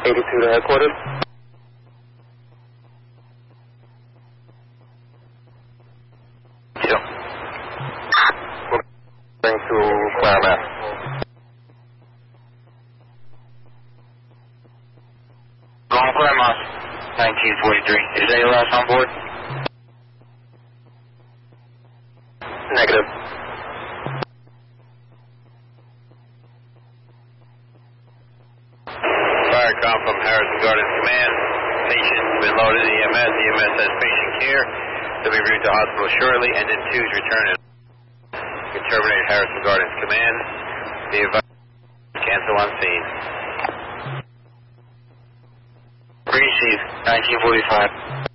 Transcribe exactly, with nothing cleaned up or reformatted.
eighty-two to headquarters. Yep. Going to Cloud Mass. Going for Mass. nineteen forty-three. Is that your last on board? Negative. Firecom from Harrison Gardens Command. Patient's been loaded in E M S. E M S has patient care. They'll be routed to hospital shortly. Engine two's returning. You can terminate Harrison Gardens Command. Be advised, cancel on scene. Green Chief, nineteen forty-five.